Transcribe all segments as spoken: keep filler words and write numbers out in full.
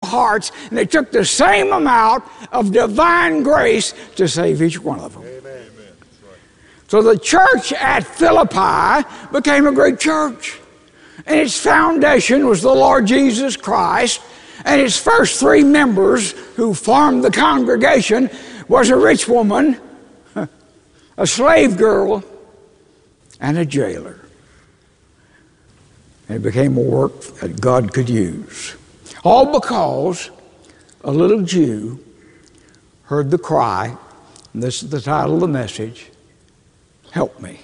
hearts, and it took the same amount of divine grace to save each one of them. Amen. So the church at Philippi became a great church. And its foundation was the Lord Jesus Christ. And its first three members who formed the congregation was a rich woman, a slave girl, and a jailer. And it became a work that God could use. All because a little Jew heard the cry, and this is the title of the message, "Help me.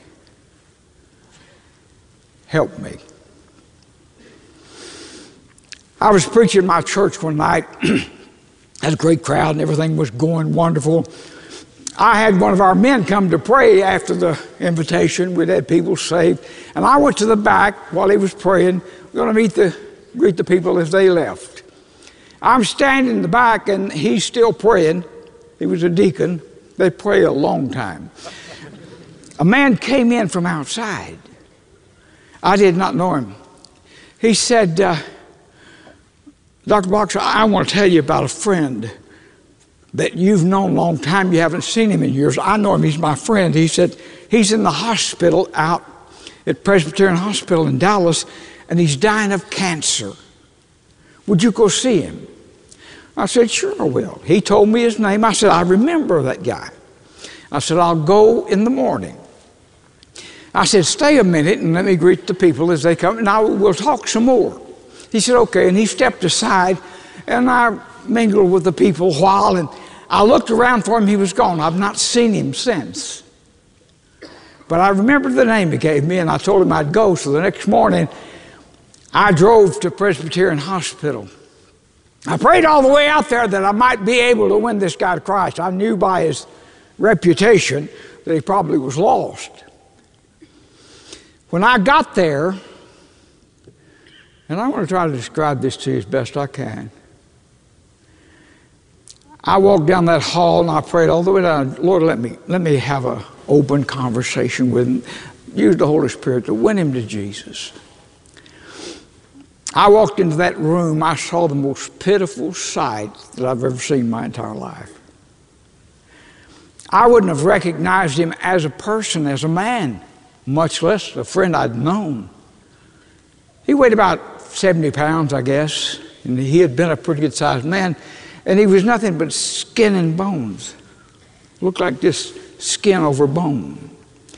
Help me." I was preaching in my church one night. Had a great crowd and everything was going wonderful. I had one of our men come to pray after the invitation. We'd had people saved. And I went to the back while he was praying. We're going to meet the, greet the people as they left. I'm standing in the back and he's still praying. He was a deacon. They pray a long time. A man came in from outside. I did not know him. He said, uh, Doctor Boxer, I want to tell you about a friend that you've known a long time. You haven't seen him in years. I know him. He's my friend. He said he's in the hospital out at Presbyterian Hospital in Dallas, and he's dying of cancer. Would you go see him? I said, sure I will. He told me his name. I said, I remember that guy. I said, I'll go in the morning. I said, stay a minute and let me greet the people as they come, and I will talk some more. He said, okay, and he stepped aside, and I mingled with the people a while, and I looked around for him. He was gone. I've not seen him since. But I remembered the name he gave me, and I told him I'd go. So the next morning, I drove to Presbyterian Hospital. I prayed all the way out there that I might be able to win this guy to Christ. I knew by his reputation that he probably was lost. When I got there, and I want to try to describe this to you as best I can. I walked down that hall and I prayed all the way down. Lord, let me, let me have an open conversation with him. Use the Holy Spirit to win him to Jesus. I walked into that room. I saw the most pitiful sight that I've ever seen in my entire life. I wouldn't have recognized him as a person, as a man, much less a friend I'd known. He weighed about seventy pounds, I guess, and he had been a pretty good-sized man, and he was nothing but skin and bones. Looked like just skin over bone.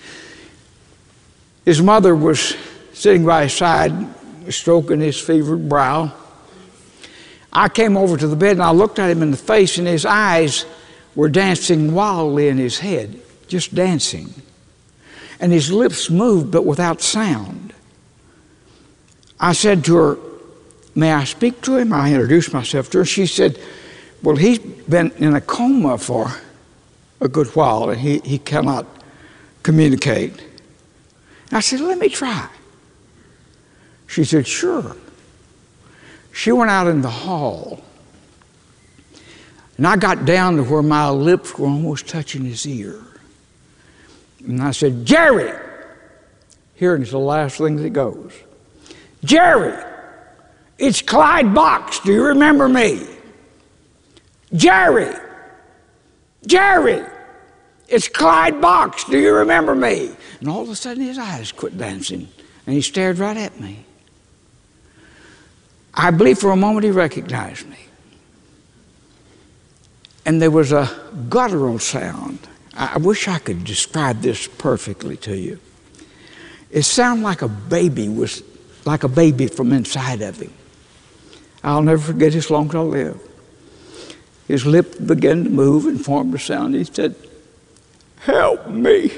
His mother was sitting by his side, stroking his fevered brow. I came over to the bed, and I looked at him in the face, and his eyes were dancing wildly in his head, just dancing. And his lips moved, but without sound. I said to her, may I speak to him? I introduced myself to her. She said, well, he's been in a coma for a good while, and he, he cannot communicate. I said, let me try. She said, sure. She went out in the hall, and I got down to where my lips were almost touching his ear. And I said, Jerry! Here is the last thing that goes. Jerry, it's Clyde Box. Do you remember me? Jerry, Jerry, it's Clyde Box. Do you remember me? And all of a sudden his eyes quit dancing and he stared right at me. I believe for a moment he recognized me. And there was a guttural sound. I wish I could describe this perfectly to you. It sounded like a baby was like a baby from inside of him. I'll never forget it as long as I live. His lips began to move and formed a sound. He said, help me,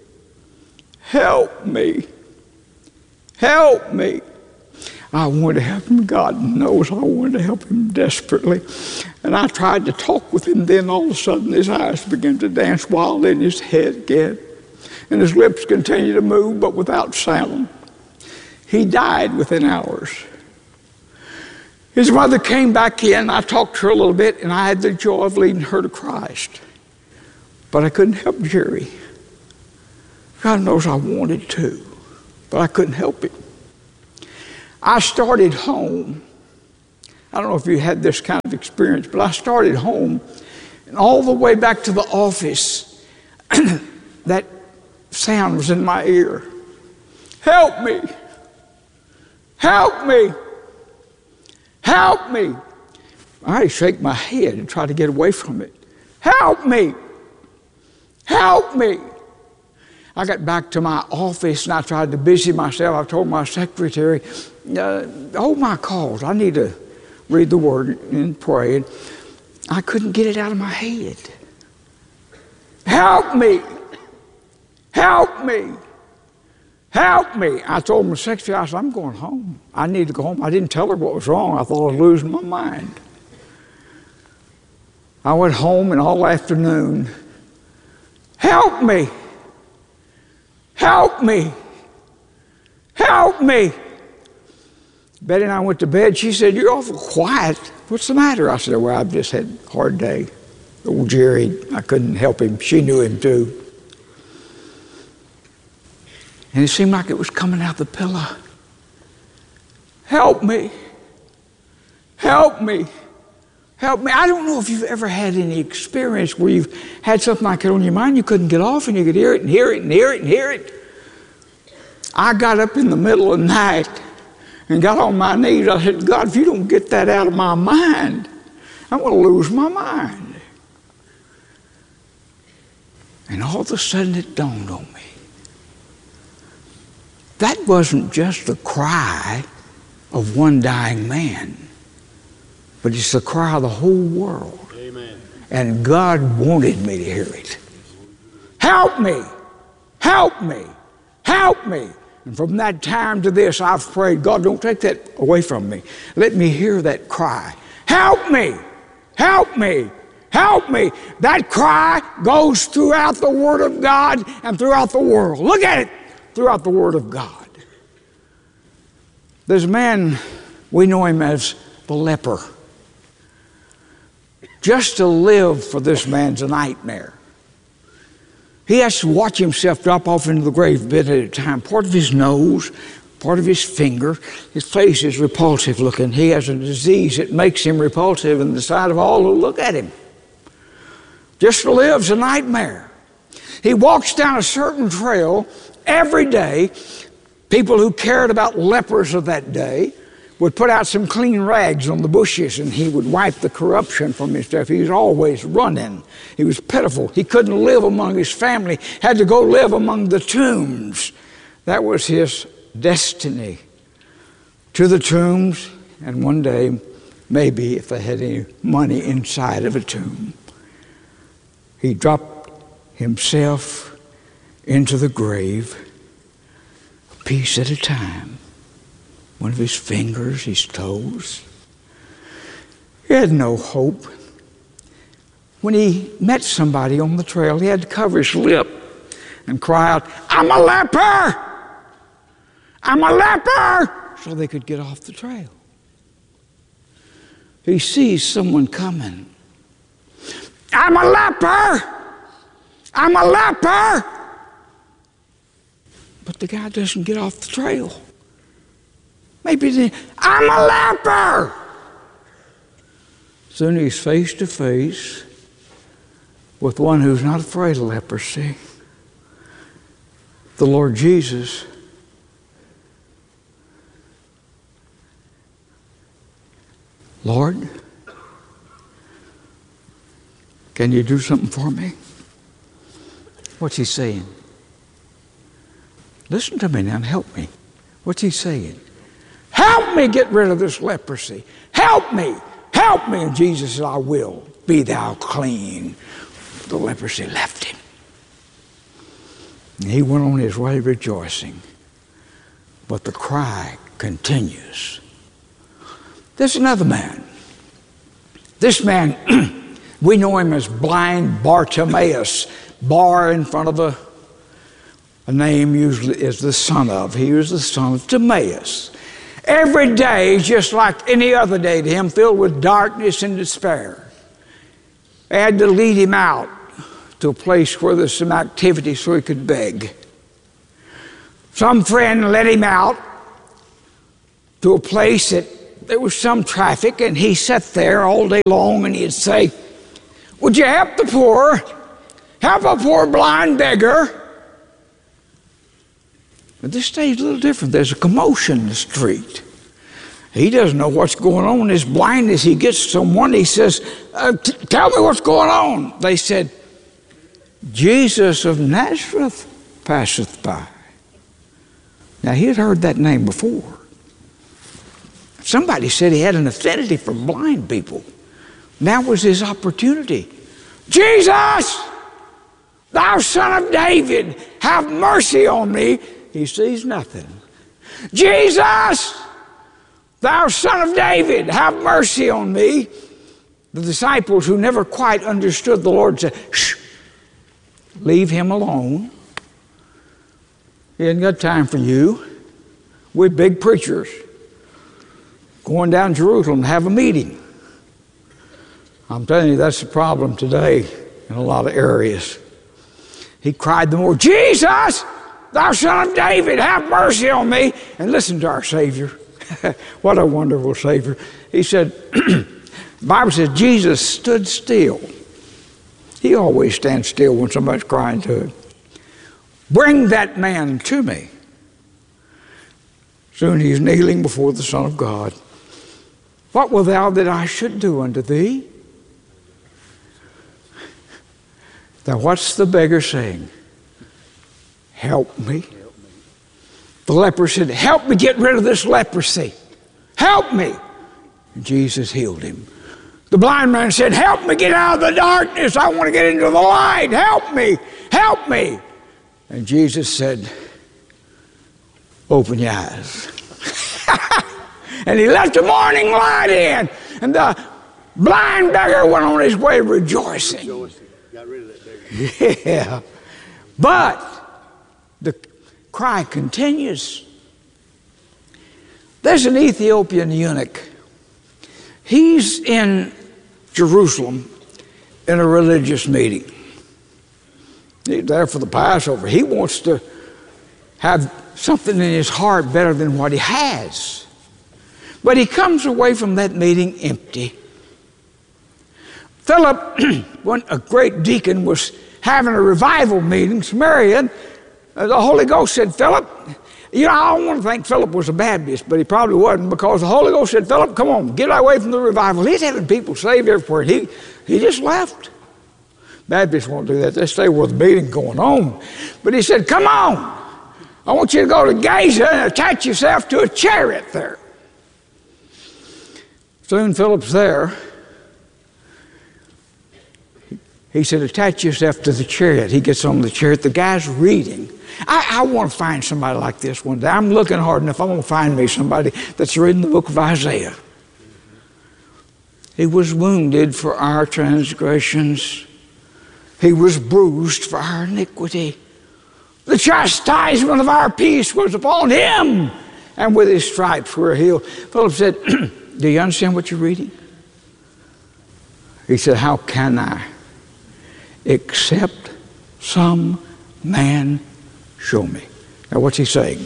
help me, help me. I wanted to help him. God knows I wanted to help him desperately. And I tried to talk with him. Then all of a sudden his eyes began to dance wildly in his head again. And his lips continued to move, but without sound. He died within hours. His mother came back in. I talked to her a little bit, and I had the joy of leading her to Christ. But I couldn't help Jerry. God knows I wanted to, but I couldn't help him. I started home. I don't know if you had this kind of experience, but I started home, and all the way back to the office, that sound was in my ear. Help me! Help me! Help me! I shake my head and try to get away from it. Help me! Help me! I got back to my office and I tried to busy myself. I told my secretary, uh, hold my calls. I need to read the word and pray. And I couldn't get it out of my head. Help me! Help me! Help me! I told my secretary, I said, I'm going home. I need to go home. I didn't tell her what was wrong. I thought I was losing my mind. I went home and all afternoon, help me! Help me! Help me! Betty and I went to bed. She said, you're awful quiet. What's the matter? I said, well, I've just had a hard day. Old Jerry, I couldn't help him. She knew him too. And it seemed like it was coming out the pillow. Help me. Help me. Help me. I don't know if you've ever had any experience where you've had something like that on your mind, you couldn't get off and you could hear it and hear it and hear it and hear it. I got up in the middle of the night and got on my knees. I said, God, if you don't get that out of my mind, I'm going to lose my mind. And all of a sudden it dawned on me. That wasn't just the cry of one dying man, but it's the cry of the whole world. Amen. And God wanted me to hear it. Help me! Help me! Help me! And from that time to this, I've prayed, God, don't take that away from me. Let me hear that cry. Help me! Help me! Help me! That cry goes throughout the Word of God and throughout the world. Look at it! Throughout the Word of God. There's a man, we know him as the leper. Just to live for this man's a nightmare. He has to watch himself drop off into the grave a bit at a time. Part of his nose, part of his finger, his face is repulsive looking. He has a disease that makes him repulsive in the sight of all who look at him. Just to live's a nightmare. He walks down a certain trail every day. People who cared about lepers of that day would put out some clean rags on the bushes and he would wipe the corruption from his stuff. He was always running. He was pitiful. He couldn't live among his family, had to go live among the tombs. That was his destiny. To the tombs, and one day, maybe if they had any money inside of a tomb, he dropped himself into the grave, a piece at a time. One of his fingers, his toes. He had no hope. When he met somebody on the trail, he had to cover his lip and cry out, I'm a leper! I'm a leper! So they could get off the trail. He sees someone coming. I'm a leper! I'm a leper! But the guy doesn't get off the trail. Maybe the, I'm a leper! Soon he's face to face with one who's not afraid of leprosy, the Lord Jesus. Lord, can you do something for me? What's he saying? Listen to me now and help me. What's he saying? Help me get rid of this leprosy. Help me. Help me. And Jesus said, I will. Be thou clean. The leprosy left him. And he went on his way rejoicing. But the cry continues. There's another man. This man, we know him as blind Bartimaeus. Bar in front of a, a name usually is the son of. He was the son of Timaeus. Every day, just like any other day to him, filled with darkness and despair. They had to lead him out to a place where there's some activity so he could beg. Some friend led him out to a place that there was some traffic, and he sat there all day long, and he'd say, "Would you help the poor? Help a poor blind beggar?" But this day is a little different. There's a commotion in the street. He doesn't know what's going on. His blindness, he gets someone, he says, uh, t- tell me what's going on. They said, "Jesus of Nazareth passeth by." Now, he had heard that name before. Somebody said he had an affinity for blind people. Now was his opportunity. "Jesus, thou son of David, have mercy on me." He sees nothing. "Jesus, thou son of David, have mercy on me." The disciples, who never quite understood the Lord, said, "Shh, leave him alone. He ain't got time for you. We're big preachers going down to Jerusalem to have a meeting." I'm telling you, that's the problem today in a lot of areas. He cried the more, "Jesus, thou son of David, have mercy on me." And listen to our Savior. What a wonderful Savior. He said, the Bible says Jesus stood still. He always stands still when somebody's crying to him. "Bring that man to me." Soon he is kneeling before the Son of God. "What wilt thou that I should do unto thee?" Now what's the beggar saying? "Help me." The leper said, "Help me get rid of this leprosy. Help me." And Jesus healed him. The blind man said, "Help me get out of the darkness. I want to get into the light. Help me. Help me." And Jesus said, "Open your eyes." And he let the morning light in. And the blind beggar went on his way rejoicing. Rejoicing. Got rid of that beggar. Yeah. But the cry continues. There's an Ethiopian eunuch. He's in Jerusalem in a religious meeting. He's there for the Passover. He wants to have something in his heart better than what he has. But he comes away from that meeting empty. Philip, when a great deacon, was having a revival meeting in Samaria, the Holy Ghost said, "Philip," you know, I don't want to think Philip was a Baptist, but he probably wasn't, because the Holy Ghost said, "Philip, come on, get away from the revival." He's having people saved everywhere. He, he just left. Baptists won't do that. They stay with the meeting going on. But he said, "Come on, I want you to go to Gaza and attach yourself to a chariot there." Soon Philip's there. He said, "Attach yourself to the chariot." He gets on the chariot. The guy's reading. I, I want to find somebody like this one day. I'm looking hard enough. I want to find me somebody that's reading the book of Isaiah. He was wounded for our transgressions. He was bruised for our iniquity. The chastisement of our peace was upon him, and with his stripes we're healed. Philip said, "Do you understand what you're reading?" He said, "How can I, except some man show me?" Now what's he saying?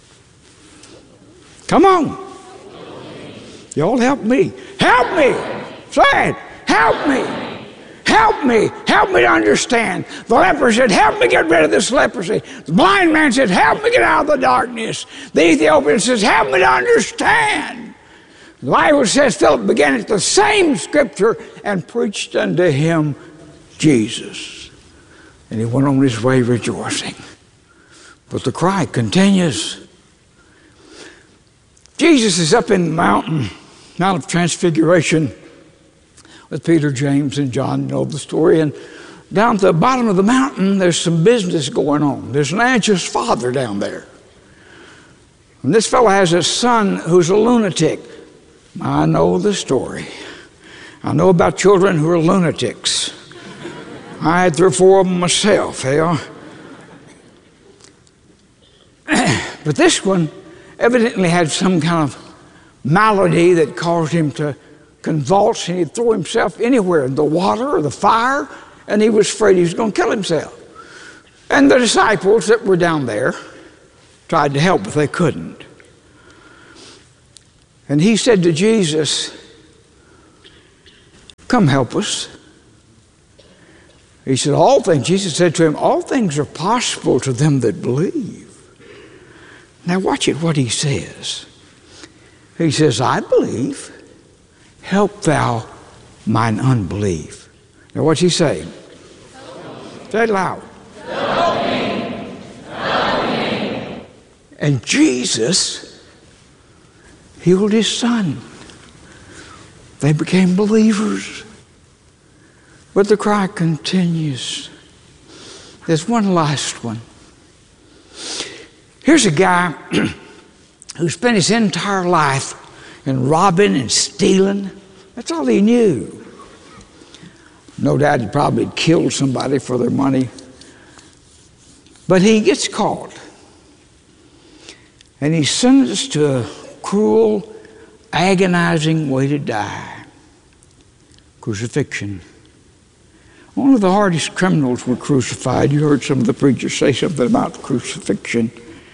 Come on. Y'all help me. Help me. Say it. Help me. Help me. Help me to understand. The leper said, "Help me get rid of this leprosy." The blind man said, "Help me get out of the darkness." The Ethiopian says, "Help me to understand." The Bible says Philip began at the same scripture and preached unto him Jesus. And he went on his way rejoicing. But the cry continues. Jesus is up in the mountain, Mount of Transfiguration, with Peter, James, and John. You know the story. And down at the bottom of the mountain, there's some business going on. There's an anxious father down there. And this fellow has a son who's a lunatic. I know the story. I know about children who are lunatics. I had three or four of them myself. Hell. But this one evidently had some kind of malady that caused him to convulse, and he'd throw himself anywhere, in the water or the fire, and he was afraid he was going to kill himself. And the disciples that were down there tried to help, but they couldn't. And he said to Jesus, come help us. He said, all things, Jesus said to him, all things are possible to them that believe. Now watch it, what he says. He says, I believe, help thou mine unbelief. Now what's he saying? Say it loud. Help me. Help me. And Jesus healed his son. They became believers. But the cry continues. There's one last one. Here's a guy who spent his entire life in robbing and stealing. That's all he knew. No doubt he probably killed somebody for their money. But he gets caught. And he's sentenced to a cruel, agonizing way to die. Crucifixion. One of the hardest criminals were crucified. You heard some of the preachers say something about crucifixion.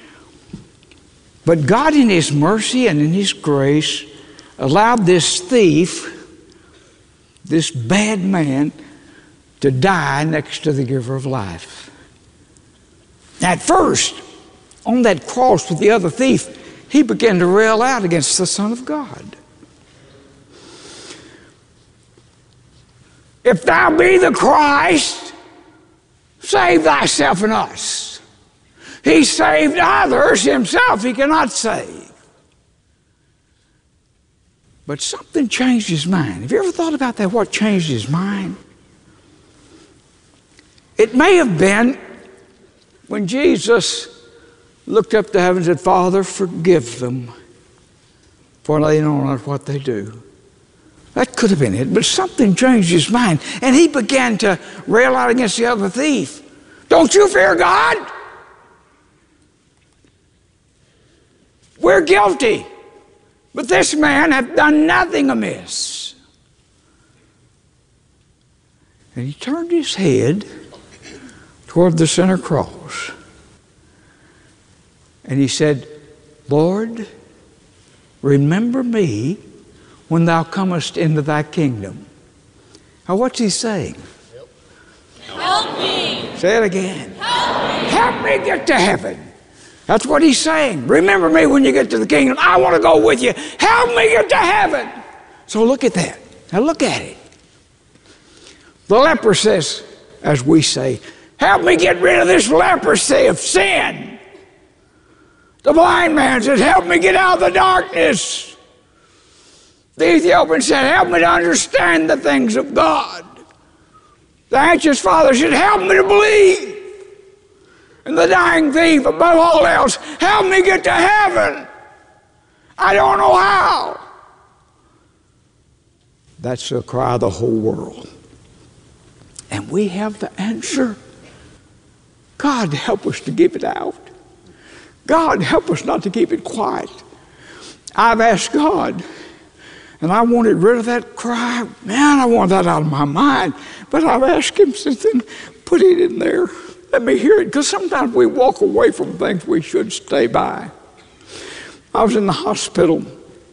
But God in his mercy and in his grace allowed this thief, this bad man, to die next to the giver of life. At first, on that cross with the other thief, he began to rail out against the Son of God. If thou be the Christ, save thyself and us. He saved others, himself he cannot save. But something changed his mind. Have you ever thought about that, what changed his mind? It may have been when Jesus looked up to heaven and said, Father, forgive them, for they know not what they do. That could have been it, but something changed his mind, and he began to rail out against the other thief. Don't you fear God? We're guilty, but this man hath done nothing amiss. And he turned his head toward the center cross, and he said, Lord, remember me when thou comest into thy kingdom. Now what's he saying? Help me. Say it again. Help me. Help me get to heaven. That's what he's saying. Remember me when you get to the kingdom. I want to go with you. Help me get to heaven. So look at that. Now look at it. The leper says, as we say, help me get rid of this leprosy of sin. The blind man says, help me get out of the darkness. The Ethiopian said, help me to understand the things of God. The anxious father said, help me to believe. And the dying thief, above all else, help me get to heaven. I don't know how. That's the cry of the whole world. And we have the answer. God, help us to give it out. God, help us not to keep it quiet. I've asked God, and I wanted rid of that cry. Man, I want that out of my mind. But I've asked him since then, put it in there. Let me hear it. Because sometimes we walk away from things we should stay by. I was in the hospital.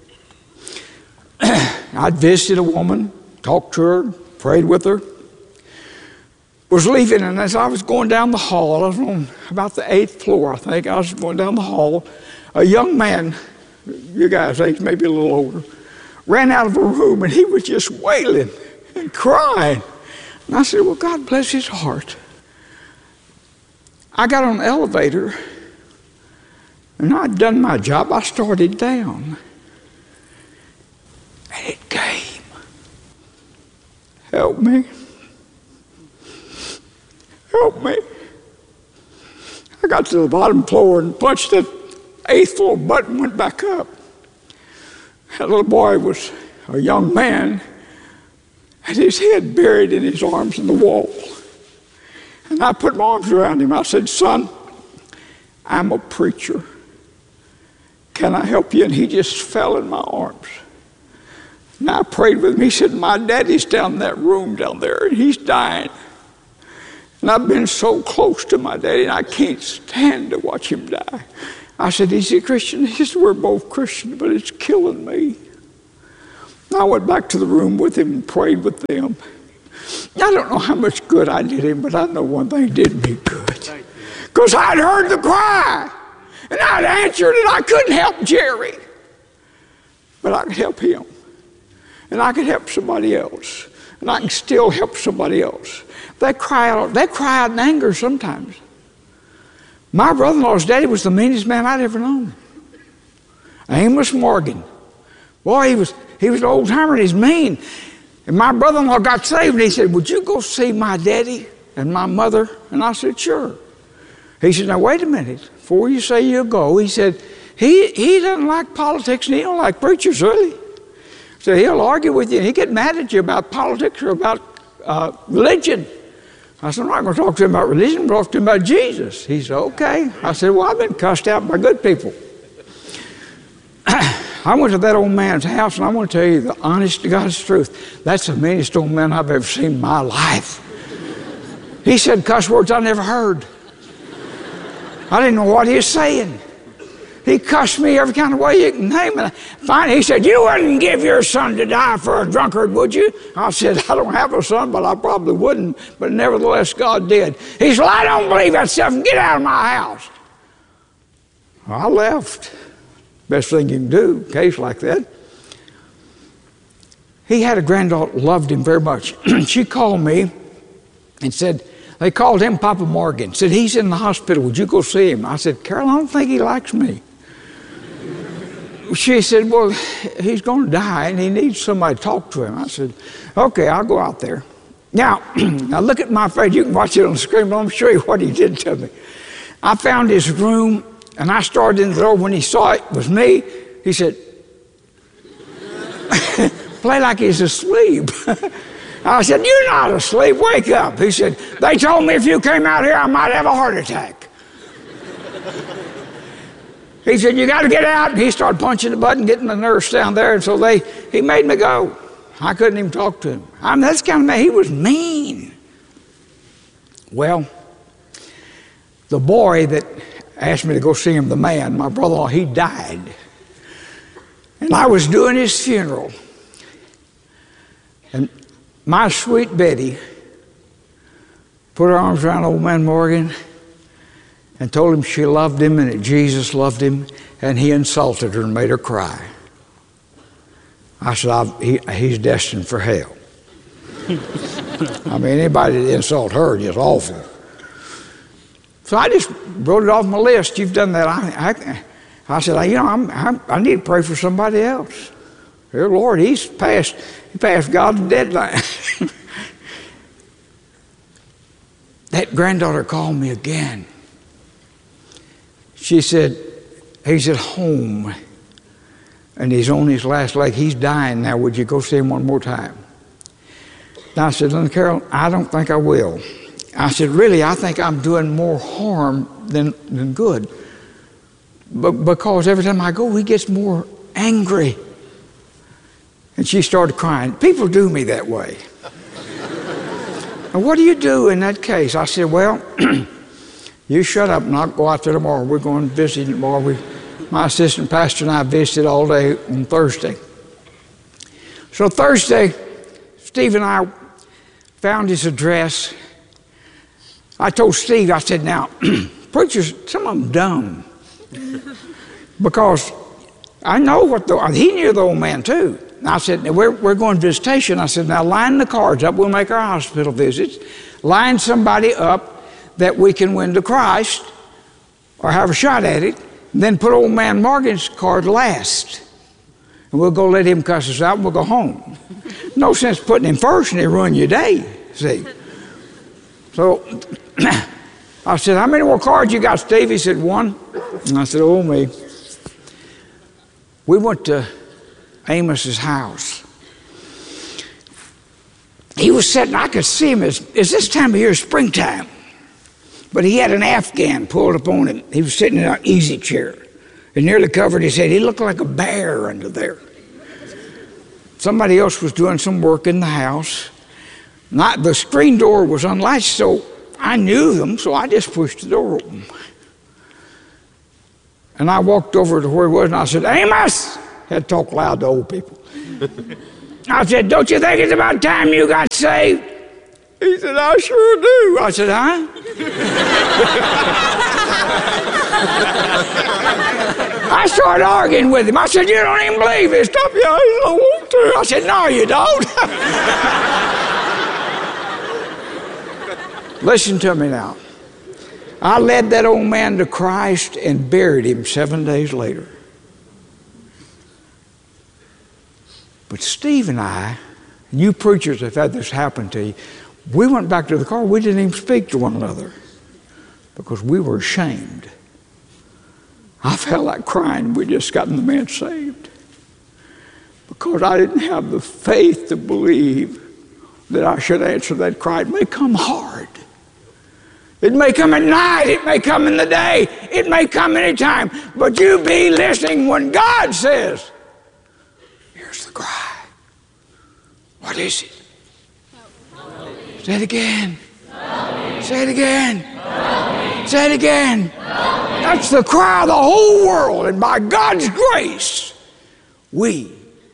I'd visited a woman, talked to her, prayed with her. Was leaving, and as I was going down the hall, I was on about the eighth floor, I think. I was going down the hall. A young man, you guys' age, maybe a little older, ran out of a room, and he was just wailing and crying. And I said, well, God bless his heart. I got on the elevator, and I'd done my job. I started down, and it came. Help me. Help me. I got to the bottom floor and punched the eighth floor button, went back up. That little boy was a young man, had his head buried in his arms in the wall. And I put my arms around him. I said, son, I'm a preacher. Can I help you? And he just fell in my arms. And I prayed with him. He said, my daddy's down in that room down there, and he's dying. And I've been so close to my daddy, and I can't stand to watch him die. I said, is he a Christian? He said, we're both Christians, but it's killing me. I went back to the room with him and prayed with them. I don't know how much good I did him, but I know one thing did me good. Because I'd heard the cry, and I'd answered, and I couldn't help Jerry. But I could help him, and I could help somebody else, and I can still help somebody else. They cry out, they cry out in anger sometimes. My brother-in-law's daddy was the meanest man I'd ever known. Amos Morgan. Boy, he was, he was an old-timer and he's mean. And my brother-in-law got saved and he said, would you go see my daddy and my mother? And I said, sure. He said, now wait a minute. Before you say you'll go, he said, he, he doesn't like politics and he don't like preachers, really. So he'll argue with you and he'll get mad at you about politics or about uh, religion. I said, I'm not going to talk to him about religion, I'm going to talk to him about Jesus. He said, okay. I said, well, I've been cussed out by good people. I went to that old man's house, and I want to tell you the honest to God's truth. That's the meanest old man I've ever seen in my life. He said cuss words I never heard. I didn't know what he was saying. He cussed me every kind of way you can name it. Finally, he said, you wouldn't give your son to die for a drunkard, would you? I said, I don't have a son, but I probably wouldn't. But nevertheless, God did. He said, well, I don't believe that stuff. Get out of my house. Well, I left. Best thing you can do, in a case like that. He had a granddaughter, loved him very much. She called me and said, they called him Papa Morgan. Said, he's in the hospital. Would you go see him? I said, Carol, I don't think he likes me. She said, well, he's going to die and he needs somebody to talk to him. I said, okay, I'll go out there. Now, now look at my face. You can watch it on the screen, but I'm going to show you what he did to me. I found his room and I started in the door. When he saw it was me, he said, play like he's asleep. I said, you're not asleep, wake up. He said, they told me if you came out here, I might have a heart attack. He said, you got to get out. And he started punching the button, getting the nurse down there. And so they, he made me go. I couldn't even talk to him. I mean, that's kind of man. He was mean. Well, the boy that asked me to go see him, the man, my brother-in-law, he died. And I was doing his funeral. And my sweet Betty put her arms around old man Morgan and told him she loved him and that Jesus loved him, and he insulted her and made her cry. I said, I've, he, he's destined for hell. I mean, anybody that insult her is awful. So I just wrote it off my list. You've done that. I, I, I said, you know, I'm, I'm, I need to pray for somebody else. Dear Lord, he's passed, he passed God's deadline. That granddaughter called me again. She said, he's at home and he's on his last leg. He's dying now. Would you go see him one more time? And I said, Linda Carol, I don't think I will. I said, really, I think I'm doing more harm than, than good. But because every time I go, he gets more angry. And she started crying. People do me that way. And what do you do in that case? I said, well, you shut up and I'll go out there tomorrow. We're going to visit tomorrow. We, my assistant pastor and I visited all day on Thursday. So Thursday, Steve and I found his address. I told Steve, I said, now, preachers, some of them dumb. Because I know what the, he knew the old man too. And I said, we're, we're going visitation. I said, now line the cards up. We'll make our hospital visits. Line somebody up that we can win to Christ or have a shot at it. And then put old man Morgan's card last. And we'll go let him cuss us out and we'll go home. No sense putting him first and he'll ruin your day, see. So I said, how many more cards you got, Steve? He said, one. And I said, oh, me. We went to Amos's house. He was sitting, I could see him as, as this time of year, springtime. But he had an Afghan pulled up on him. He was sitting in an easy chair. It nearly covered his head. He looked like a bear under there. Somebody else was doing some work in the house. Not, the screen door was unlatched, so I knew them, so I just pushed the door open. And I walked over to where he was, and I said, Amos! Had to talk loud to old people. I said, don't you think it's about time you got saved? He said, I sure do. I said, huh? I started arguing with him. I said, you don't even believe this stuff. Yeah, I don't want to. I said, no, you don't. Listen to me now. I led that old man to Christ and buried him seven days later. But Steve and I, and you preachers have had this happen to you, we went back to the car. We didn't even speak to one another because we were ashamed. I felt like crying. We just gotten the man saved because I didn't have the faith to believe that I should answer that cry. It may come hard. It may come at night. It may come in the day. It may come anytime. But you be listening when God says, here's the cry. What is it? Say it again. Say it again. Say it again. That's the cry of the whole world. And by God's grace, we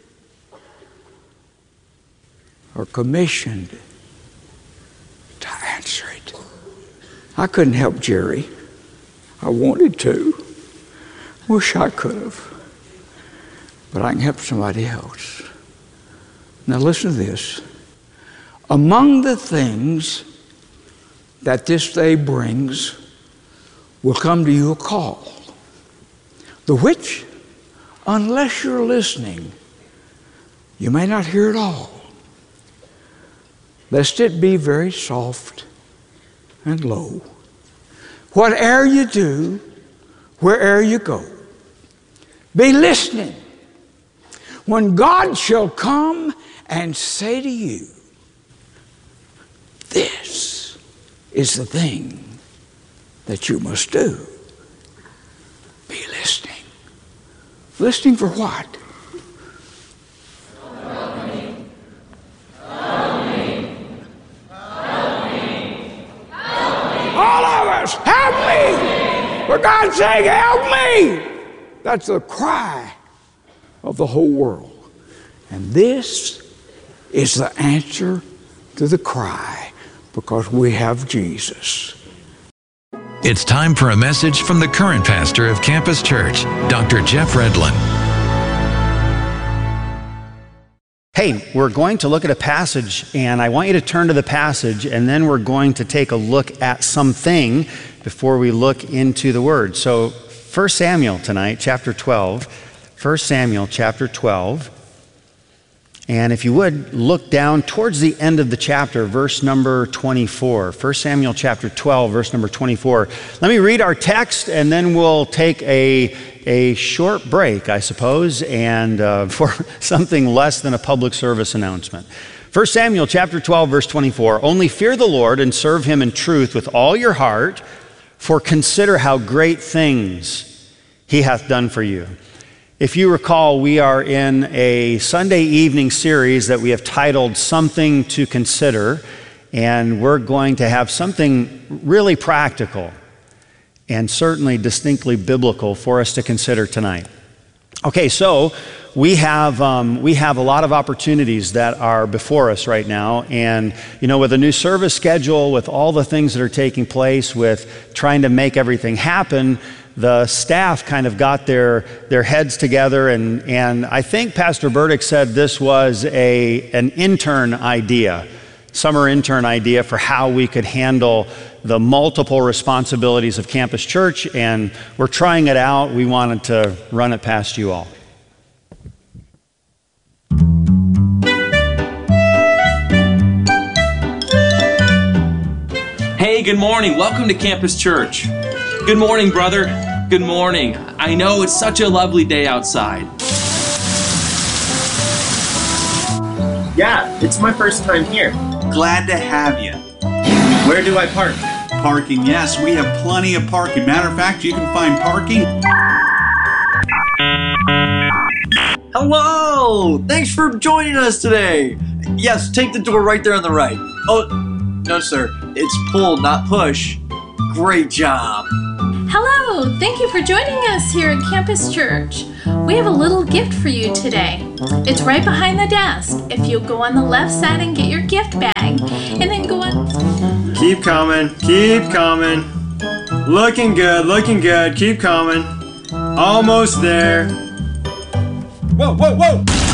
are commissioned to answer it. I couldn't help Jerry. I wanted to. Wish I could have. But I can help somebody else. Now listen to this. Among the things that this day brings will come to you a call, the which, unless you're listening, you may not hear it all, lest it be very soft and low. Whate'er you do, where'er you go, be listening when God shall come and say to you, this is the thing that you must do. Be listening. Listening for what? Help me. Help me. Help me. Help me. All of us, help me. For God's sake, help me. That's the cry of the whole world. And this is the answer to the cry, because we have Jesus. It's time for a message from the current pastor of Campus Church, Doctor Jeff Redlin. Hey, we're going to look at a passage, and I want you to turn to the passage, and then we're going to take a look at something before we look into the Word. So, First Samuel tonight, chapter twelve. First Samuel, chapter twelve. And if you would, look down towards the end of the chapter, verse number twenty-four. First Samuel chapter twelve, verse number twenty-four. Let me read our text, and then we'll take a, a short break, I suppose, and uh, for something less than a public service announcement. First Samuel chapter twelve, verse twenty-four. Only fear the Lord and serve him in truth with all your heart, for consider how great things he hath done for you. If you recall, we are in a Sunday evening series that we have titled Something to Consider, and we're going to have something really practical and certainly distinctly biblical for us to consider tonight. Okay, so we have um, we have a lot of opportunities that are before us right now, and you know, with a new service schedule, with all the things that are taking place, with trying to make everything happen, the staff kind of got their their heads together, and and I think Pastor Burdick said this was a an intern idea, summer intern idea for how we could handle the multiple responsibilities of Campus Church, and we're trying it out. We wanted to run it past you all. Hey, good morning. Welcome to Campus Church. Good morning, brother. Good morning. I know it's such a lovely day outside. Yeah, it's my first time here. Glad to have you. Where do I park? Parking, yes, we have plenty of parking. Matter of fact, you can find parking. Hello! Thanks for joining us today. Yes, take the door right there on the right. Oh, no, sir. It's pull, not push. Great job. Hello, thank you for joining us here at Campus Church. We have a little gift for you today. It's right behind the desk. If you'll go on the left side and get your gift bag, and then go on. Keep coming, keep coming. Looking good, looking good, keep coming. Almost there. Whoa, whoa, whoa!